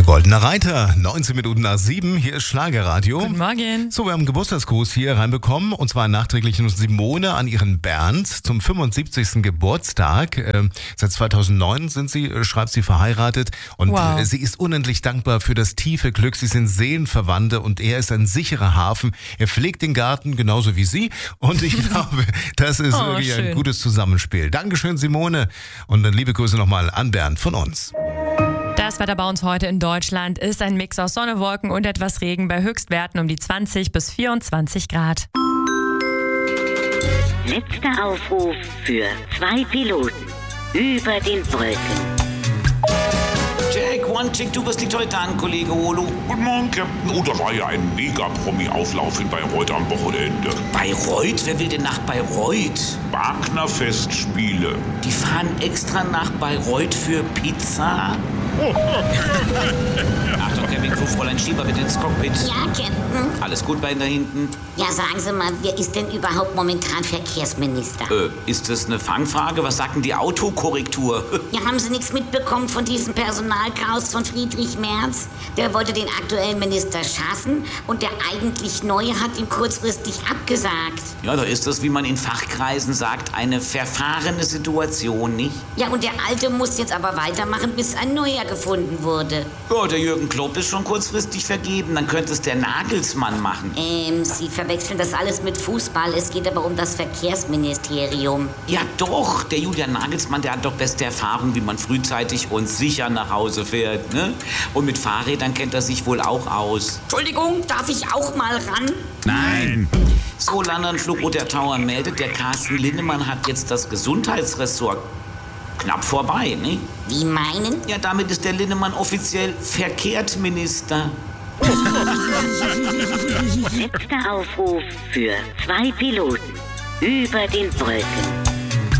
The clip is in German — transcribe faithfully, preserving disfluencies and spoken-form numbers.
Der Goldene Reiter, neunzehn Minuten nach sieben, hier ist Schlagerradio. Guten Morgen. So, wir haben einen Geburtstagsgruß hier reinbekommen und zwar nachträglich von Simone an ihren Bernd zum fünfundsiebzigsten Geburtstag. Äh, seit zweitausendneun sind sie, äh, schreibt sie, verheiratet und Wow. äh, sie ist unendlich dankbar für das tiefe Glück. Sie sind Seelenverwandte und er ist ein sicherer Hafen. Er pflegt den Garten genauso wie sie und ich glaube, das ist Oh, wirklich schön. ein gutes Zusammenspiel. Dankeschön, Simone, und dann liebe Grüße nochmal an Bernd von uns. Das Wetter bei uns heute in Deutschland ist ein Mix aus Sonne, Wolken und etwas Regen bei Höchstwerten um die zwanzig bis vierundzwanzig Grad. Letzter Aufruf für zwei Piloten über den Wolken. Jack, One Chick, du, was liegt heute an, Kollege Olo? Guten Morgen, Captain. Oh, da war ja ein Mega-Promi-Auflauf in Bayreuth am Wochenende. Bayreuth? Wer will denn nach Bayreuth? Wagner-Festspiele. Die fahren extra nach Bayreuth für Pizza? Achtung, Kevin, Crew, Fräulein Schieber, bitte ins Cockpit. Ja, Captain. Alles gut bei Ihnen da hinten? Ja, sagen Sie mal, wer ist denn überhaupt momentan Verkehrsminister? Äh, ist das eine Fangfrage? Was sagt denn die Autokorrektur? Ja, haben Sie nichts mitbekommen von diesem Personalchaos von Friedrich Merz? Der wollte den aktuellen Minister schaffen und der eigentlich Neue hat ihm kurzfristig abgesagt. Ja, da ist das, wie man in Fachkreisen sagt, eine verfahrene Situation, nicht? Ja, und der Alte muss jetzt aber weitermachen, bis ein Neuer gefunden wurde. Ja, der Jürgen Klopp ist schon kurzfristig vergeben, dann könnte es der Nagelsmann machen. Ähm, Sie verwechseln das alles mit Fußball. Es geht aber um das Verkehrsministerium. Ja doch, der Julian Nagelsmann, der hat doch beste Erfahrung, wie man frühzeitig und sicher nach Hause fährt, ne? Und mit Fahrrädern kennt er sich wohl auch aus. Entschuldigung, darf ich auch mal ran? Nein. So, London Flug der Tower meldet, der Carsten Linnemann hat jetzt das Gesundheitsressort knapp vorbei, ne? Wie meinen? Ja, damit ist der Linnemann offiziell Verkehrsminister. Letzter Aufruf für zwei Piloten über den Wolken.